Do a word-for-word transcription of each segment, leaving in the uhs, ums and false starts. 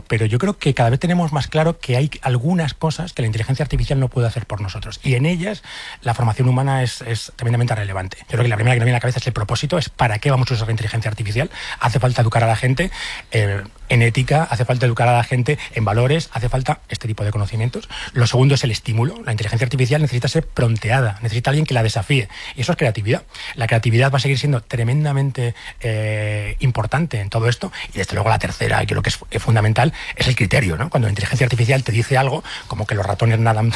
pero yo creo que cada vez tenemos más claro que hay algunas cosas que la inteligencia artificial no puede hacer por nosotros. Y en ellas la formación humana es, es tremendamente relevante. Yo creo que la primera que me viene a la cabeza es el propósito, es para qué vamos a usar la inteligencia artificial. Hace falta educar a la gente eh, en ética, hace falta educar a la gente en valores, hace falta este tipo de conocimientos. Lo segundo es el estímulo. La inteligencia artificial necesita ser pronteada, necesita alguien que la desafíe. Y eso es creatividad. La creatividad va a seguir siendo tremendamente eh, importante en todo esto. Y desde luego la tercera, y creo que es, es fundamental, es el criterio, ¿no? Cuando la inteligencia artificial te dice algo, como que los ratones nadan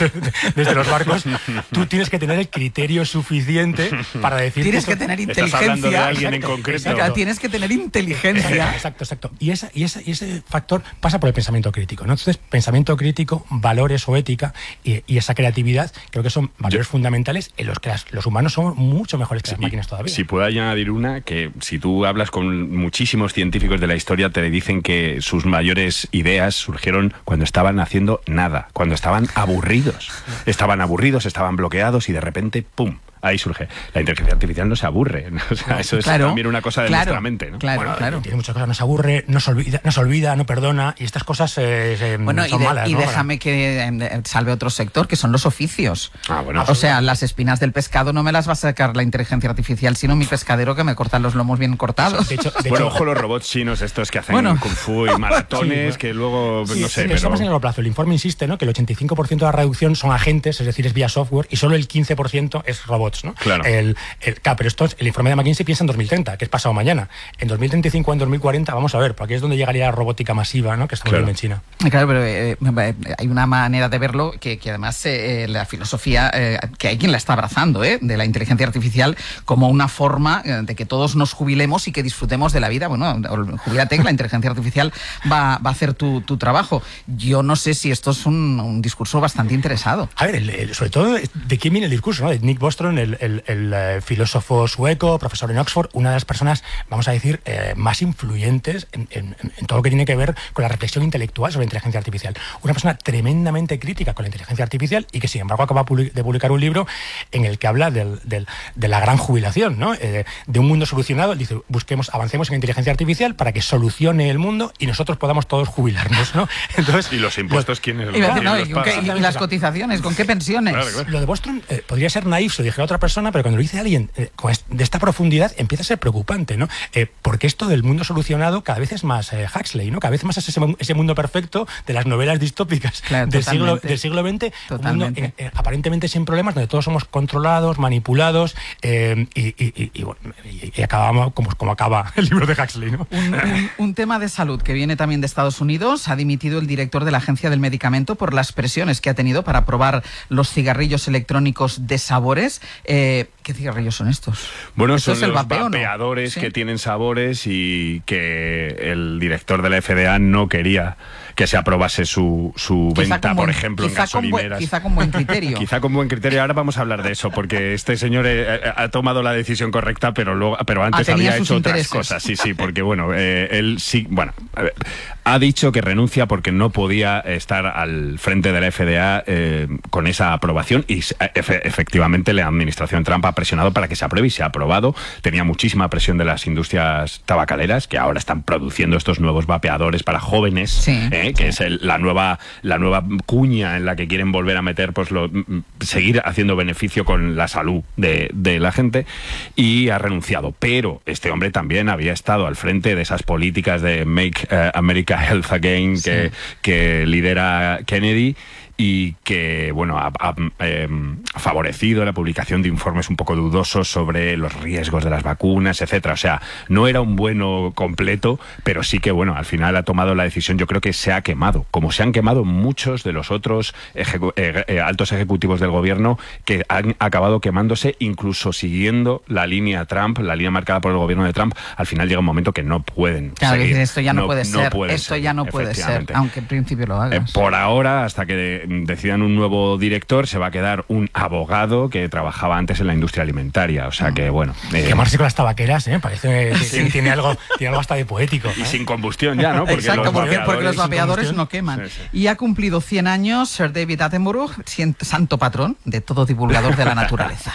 desde los barcos, tú tienes que tener el criterio suficiente para decir... Tienes que, que tener inteligencia. Estás hablando de alguien exacto, en concreto. Exacto, tienes que tener inteligencia. Exacto, exacto. Y, esa, y, ese, y ese factor pasa por el pensamiento crítico, ¿no? Entonces, pensamiento crítico, valores o ética y, y esa creatividad, creo que son valores Yo, fundamentales en los que las, los humanos somos mucho mejores que sí, las máquinas todavía. Si puedo añadir una, que si tú hablas con muchísimos científicos de la historia, te dicen que sus mayores ideas surgieron cuando estaban haciendo nada, cuando estaban aburridos. Estaban aburridos, estaban bloqueados y de repente, ¡pum!, ahí surge. La inteligencia artificial no se aburre, ¿no? O sea, eso es claro, también una cosa de claro, nuestra mente, ¿no? Claro, bueno, claro. Tiene muchas cosas, no se aburre, no se olvida, no, se olvida, no perdona, y estas cosas eh, bueno, son y de, malas. Y ¿no? déjame que eh, salve otro sector, que son los oficios. Ah, bueno, o sea, las espinas del pescado no me las va a sacar la inteligencia artificial, sino mi pescadero que me corta los lomos bien cortados. De hecho, de bueno, hecho, ojo los robots chinos estos que hacen bueno, kung fu y maratones, sí, bueno, que luego, sí, no sé, sí, pero... eso más en el largo plazo. El informe insiste, ¿no?, que el ochenta y cinco por ciento de la reducción son agentes, es decir, es vía software, y solo el quince por ciento es robots, ¿no? Claro. El, el, claro, pero esto es, el informe de McKinsey piensa en dos mil treinta, que es pasado mañana. En dos mil treinta y cinco, en dos mil cuarenta, vamos a ver, porque es donde llegaría la robótica masiva, ¿no?, que estamos claro. viendo en China. Claro, pero eh, hay una manera de verlo que, que además eh, la filosofía, eh, que hay quien la está abrazando, ¿eh?, de la inteligencia artificial como una forma eh, de que todos nos jubilemos y que disfrutemos de la vida. Bueno, jubílate, que la inteligencia artificial va, va a hacer tu, tu trabajo. Yo no sé si esto es un, un discurso bastante interesado. A ver, el, el, sobre todo, ¿de quién viene el discurso, no? De Nick Bostrom, el, el, el, el filósofo sueco, profesor en Oxford, una de las personas, vamos a decir, eh, más influyentes en, en, en todo lo que tiene que ver con la reflexión intelectual sobre la inteligencia artificial. Una persona tremendamente crítica con la inteligencia artificial y que, sin embargo, acaba de publicar un libro en el que habla del, del, de la gran jubilación, ¿no? Eh, de un mundo solucionado. Él dice, busquemos, avancemos en inteligencia artificial para que solucione el mundo y nosotros podamos todos jubilarnos, ¿no? Entonces, ¿y los impuestos quiénes los, y, ¿quién no, los y, paga? y, y las cotizaciones? ¿Con qué pensiones? Claro, claro. Lo de Bostrom eh, podría ser naif, se lo dijera a otra persona, pero cuando lo dice alguien eh, con est de esta profundidad empieza a ser preocupante, ¿no? Eh, porque esto del mundo solucionado cada vez es más eh, Huxley, ¿no? Cada vez más es ese, ese mundo perfecto de las novelas distópicas claro, del, siglo, del siglo veinte, totalmente. Un mundo eh, eh, aparentemente sin problemas, donde todos somos controlados, manipulados, eh, y, y, y, y, bueno, y, y acabamos como, como acaba el libro de Huxley, ¿no? Un, un, un tema de salud que viene también de Estados Unidos. Ha dimitido el director de la Agencia del Medicamento por las presiones que ha tenido para probar los cigarrillos electrónicos de sabores. Eh, ¿Qué cigarrillos son estos? Bueno, ¿Esto son es el los vapeo, vapeadores, ¿no? que Sí. tienen sabores y que el director de la F D A no quería que se aprobase su, su venta, por ejemplo, en gasolineras. Con buen, quizá con buen criterio. Quizá con buen criterio. Ahora vamos a hablar de eso, porque este señor eh, ha tomado la decisión correcta, pero luego, pero antes ah, había hecho intereses. otras cosas. Sí, sí, porque bueno, eh, él sí, bueno, a ver, ha dicho que renuncia porque no podía estar al frente de la F D A eh, con esa aprobación y efe, efectivamente la administración Trump ha presionado para que se apruebe y se ha aprobado. Tenía muchísima presión de las industrias tabacaleras que ahora están produciendo estos nuevos vapeadores para jóvenes, sí, eh, sí. que es el, la nueva la nueva cuña en la que quieren volver a meter, pues lo, seguir haciendo beneficio con la salud de, de la gente, y ha renunciado. Pero este hombre también había estado al frente de esas políticas de Make uh, America Health Again que, sí. que lidera Kennedy, y que, bueno, ha, ha eh, favorecido la publicación de informes un poco dudosos sobre los riesgos de las vacunas, etcétera. O sea, no era un bueno completo, pero sí que, bueno, al final ha tomado la decisión. Yo creo que se ha quemado, como se han quemado muchos de los otros ejecu eh, eh, altos ejecutivos del gobierno que han acabado quemándose, incluso siguiendo la línea Trump, la línea marcada por el gobierno de Trump. Al final llega un momento que no pueden claro, seguir. Esto ya no, no puede no ser, puede esto ser, ya no puede ser, aunque en principio lo hagas. Eh, por ahora, hasta que decidan un nuevo director, se va a quedar un abogado que trabajaba antes en la industria alimentaria. O sea que, bueno... Eh... Quemarse con las tabaqueras, ¿eh? Parece que sí. tiene, algo, tiene algo hasta de poético. Y ¿eh? sin combustión ya, ¿no? Porque Exacto, los porque, vapeadores, porque los vapeadores no queman. Sí, sí. Y ha cumplido cien años Sir David Attenborough, santo patrón de todo divulgador de la naturaleza.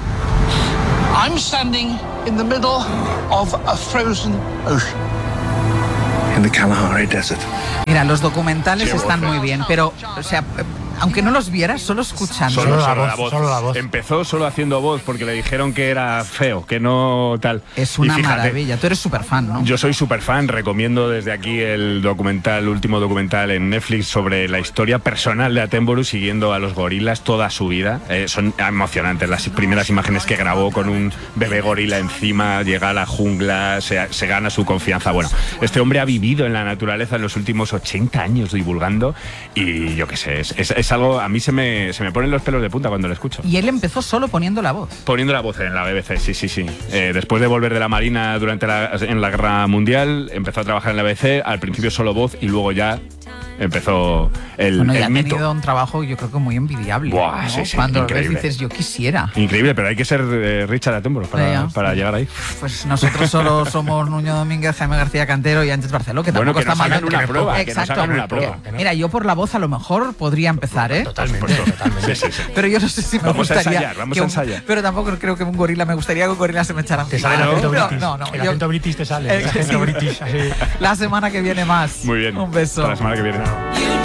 I'm standing in the middle of a frozen ocean. In the Kalahari Desert. Mira, los documentales Qué están voz, muy ¿eh? bien, pero, o sea, aunque no los vieras, solo escuchando. Solo la voz, solo la voz. Empezó solo haciendo voz porque le dijeron que era feo, que no tal. Es Y una fíjate, maravilla. Tú eres súper fan, ¿no? Yo soy súper fan, recomiendo desde aquí el documental, el último documental en Netflix sobre la historia personal de Attenborough, siguiendo a los gorilas toda su vida. Eh, son emocionantes las primeras imágenes que grabó con un bebé gorila encima, llega a la jungla, se, se gana su confianza. Bueno, este hombre ha vivido en la naturaleza en los últimos ochenta años divulgando y yo qué sé, es, es, es algo, a mí se me, se me ponen los pelos de punta cuando lo escucho. Y él empezó solo poniendo la voz. Poniendo la voz en la B B C, sí, sí, sí. Eh, después de volver de la Marina durante la, en la Guerra Mundial, empezó a trabajar en la B B C, al principio solo voz y luego ya empezó el, Bueno, el y ha mito. tenido un trabajo, yo creo que muy envidiable. Buah, ¿no? sí, sí, Cuando lo ves increíble. dices, yo quisiera. Increíble, pero hay que ser eh, Richard Attenborough para, Ya. para llegar ahí. Pues nosotros solo somos Nuño Domínguez, Jaime García Cantero y Ángel Barceló, que Bueno, tampoco que nos está mal. hagan una prueba, que nos Exacto. hagan una prueba. Que- Mira, yo por la voz a lo mejor podría empezar, ¿eh? Totalmente, totalmente. Sí, sí, sí. Pero yo no sé si me Vamos a gustaría. ensayar, vamos que a un- ensayar. Pero tampoco creo que un gorila me gustaría que un gorila se me echara Te encima. sale el acento No, british. no, no, El yo- acento british te sale. Eh, El acento sí. british, así. La semana que viene más. Muy bien. Un beso. Hasta la semana que viene.